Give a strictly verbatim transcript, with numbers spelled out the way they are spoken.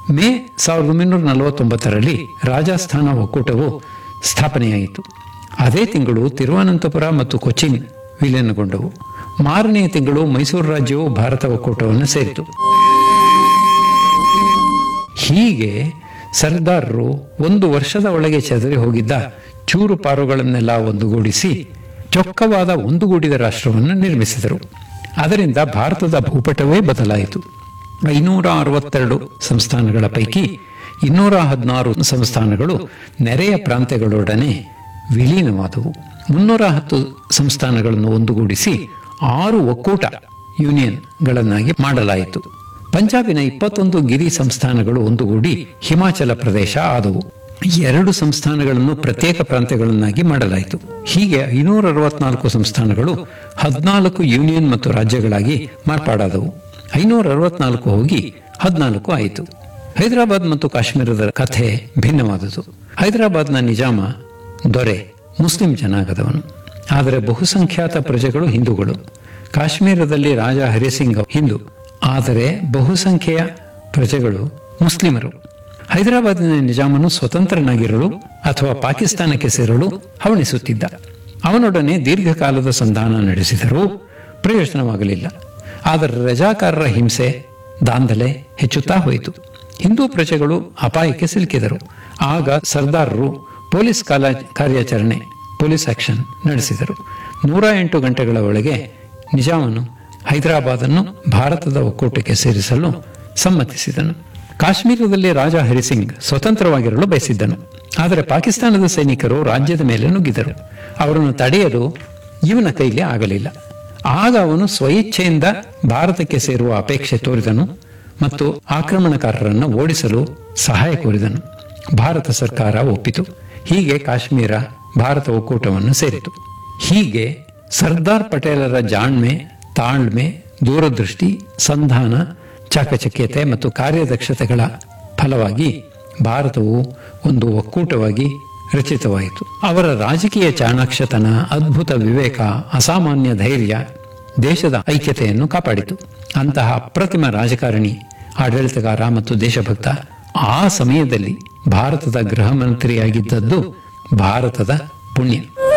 ಮೇ ಸಾವಿರದ ಒಂಬೈನೂರ ನಲವತ್ತೊಂಬತ್ತರಲ್ಲಿ ರಾಜಸ್ಥಾನ ಒಕ್ಕೂಟವು ಸ್ಥಾಪನೆಯಾಯಿತು. ಅದೇ ತಿಂಗಳು ತಿರುವನಂತಪುರ ಮತ್ತು ಕೊಚ್ಚಿನ್ ವಿಲೀನಗೊಂಡವು. ಮಾರನೆಯ ತಿಂಗಳು ಮೈಸೂರು ರಾಜ್ಯವು ಭಾರತ ಒಕ್ಕೂಟವನ್ನು ಸೇರಿತು. ಹೀಗೆ ಸರ್ದಾರರು ಒಂದು ವರ್ಷದ ಒಳಗೆ ಚದರಿ ಹೋಗಿದ್ದ ಚೂರು ಪಾರುಗಳನ್ನೆಲ್ಲ ಒಂದುಗೂಡಿಸಿ ಚೊಕ್ಕವಾದ ಒಂದುಗೂಡಿದ ರಾಷ್ಟ್ರವನ್ನು ನಿರ್ಮಿಸಿದರು. ಅದರಿಂದ ಭಾರತದ ಭೂಪಟವೇ ಬದಲಾಯಿತು. ಐನೂರ ಅರವತ್ತೆರಡು ಸಂಸ್ಥಾನಗಳ ಪೈಕಿ ಇನ್ನೂರ ಹದಿನಾರು ಸಂಸ್ಥಾನಗಳು ನೆರೆಯ ಪ್ರಾಂತ್ಯಗಳೊಡನೆ ವಿಲೀನವಾದವು. ಮುನ್ನೂರ ಹತ್ತು ಸಂಸ್ಥಾನಗಳನ್ನು ಒಂದುಗೂಡಿಸಿ ಆರು ಒಕ್ಕೂಟ ಯೂನಿಯನ್ಗಳನ್ನಾಗಿ ಮಾಡಲಾಯಿತು. ಪಂಜಾಬಿನ ಇಪ್ಪತ್ತೊಂದು ಗಿರಿ ಸಂಸ್ಥಾನಗಳು ಒಂದುಗೂಡಿ ಹಿಮಾಚಲ ಪ್ರದೇಶ ಆದವು. ಎರಡು ಸಂಸ್ಥಾನಗಳನ್ನು ಪ್ರತ್ಯೇಕ ಪ್ರಾಂತ್ಯಗಳನ್ನಾಗಿ ಮಾಡಲಾಯಿತು. ಹೀಗೆ ಐನೂರ ಅರವತ್ನಾಲ್ಕು ಸಂಸ್ಥಾನಗಳು ಹದಿನಾಲ್ಕು ಯೂನಿಯನ್ ಮತ್ತು ರಾಜ್ಯಗಳಾಗಿ ಮಾರ್ಪಾಡಾದವು. ಐನೂರ ಅರವತ್ನಾಲ್ಕು ಹೋಗಿ ಹದಿನಾಲ್ಕು ಆಯಿತು. ಹೈದರಾಬಾದ್ ಮತ್ತು ಕಾಶ್ಮೀರದ ಕಥೆ ಭಿನ್ನವಾದುದು. ಹೈದರಾಬಾದ್ನ ನಿಜಾಮ ದೊರೆ ಮುಸ್ಲಿಂ ಜನಾಂಗದವನು, ಆದರೆ ಬಹುಸಂಖ್ಯಾತ ಪ್ರಜೆಗಳು ಹಿಂದೂಗಳು. ಕಾಶ್ಮೀರದಲ್ಲಿ ರಾಜ ಹರಿಸಿಂಗ್ ಹಿಂದೂ, ಆದರೆ ಬಹುಸಂಖ್ಯೆಯ ಪ್ರಜೆಗಳು ಮುಸ್ಲಿಮರು. ಹೈದರಾಬಾದಿನ ನಿಜಾಮನು ಸ್ವತಂತ್ರನಾಗಿರಲು ಅಥವಾ ಪಾಕಿಸ್ತಾನಕ್ಕೆ ಸೇರಲು ಹವಣಿಸುತ್ತಿದ್ದ. ಅವನೊಡನೆ ದೀರ್ಘಕಾಲದ ಸಂಧಾನ ನಡೆಸಿದರೂ ಪ್ರಯೋಜನವಾಗಲಿಲ್ಲ. ಆದರೆ ರಜಾಕಾರರ ಹಿಂಸೆ ದಾಂಧಲೆ ಹೆಚ್ಚುತ್ತಾ ಹೋಯಿತು. ಹಿಂದೂ ಪ್ರಜೆಗಳು ಅಪಾಯಕ್ಕೆ ಸಿಲುಕಿದರು. ಆಗ ಸರ್ದಾರರು ಪೊಲೀಸ್ ಕಾಲ ಕಾರ್ಯಾಚರಣೆ ಪೊಲೀಸ್ ಆಕ್ಷನ್ ನಡೆಸಿದರು. ನೂರ ಎಂಟು ಗಂಟೆಗಳ ಒಳಗೆ ನಿಜಾಮನು ಹೈದರಾಬಾದನ್ನು ಭಾರತದ ಒಕ್ಕೂಟಕ್ಕೆ ಸೇರಿಸಲು ಸಮ್ಮತಿಸಿದನು. ಕಾಶ್ಮೀರದಲ್ಲಿ ರಾಜ ಹರಿಸಿಂಗ್ ಸ್ವತಂತ್ರವಾಗಿರಲು ಬಯಸಿದ್ದನು. ಆದರೆ ಪಾಕಿಸ್ತಾನದ ಸೈನಿಕರು ರಾಜ್ಯದ ಮೇಲೆ ನುಗ್ಗಿದರು. ಅವರನ್ನು ತಡೆಯಲು ಇವನ ಕೈಲಿ ಆಗಲಿಲ್ಲ. ಆಗ ಅವನು ಸ್ವಇಚ್ಛೆಯಿಂದ ಭಾರತಕ್ಕೆ ಸೇರುವ ಅಪೇಕ್ಷೆ ತೋರಿದನು ಮತ್ತು ಆಕ್ರಮಣಕಾರರನ್ನು ಓಡಿಸಲು ಸಹಾಯ ಕೋರಿದನು. ಭಾರತ ಸರ್ಕಾರ ಒಪ್ಪಿತು. ಹೀಗೆ ಕಾಶ್ಮೀರ ಭಾರತ ಒಕ್ಕೂಟವನ್ನು ಸೇರಿತು. ಹೀಗೆ ಸರ್ದಾರ್ ಪಟೇಲರ ಜಾಣ್ಮೆ, ತಾಳ್ಮೆ, ದೂರದೃಷ್ಟಿ, ಸಂಧಾನ, ಚಾಕಚಕ್ಯತೆ ಮತ್ತು ಕಾರ್ಯದಕ್ಷತೆಗಳ ಫಲವಾಗಿ ಭಾರತವು ಒಂದು ಒಕ್ಕೂಟವಾಗಿ ರಚಿತವಾಯಿತು. ಅವರ ರಾಜಕೀಯ ಚಾಣಾಕ್ಷತನ, ಅದ್ಭುತ ವಿವೇಕ, ಅಸಾಮಾನ್ಯ ಧೈರ್ಯ ದೇಶದ ಐಕ್ಯತೆಯನ್ನು ಕಾಪಾಡಿತು. ಅಂತಹ ಅಪ್ರತಿಮ ರಾಜಕಾರಣಿ, ಆಡಳಿತಗಾರ ಮತ್ತು ದೇಶಭಕ್ತ ಆ ಸಮಯದಲ್ಲಿ ಭಾರತದ ಗೃಹ ಮಂತ್ರಿಯಾಗಿದ್ದದ್ದು ಭಾರತದ ಪುಣ್ಯ.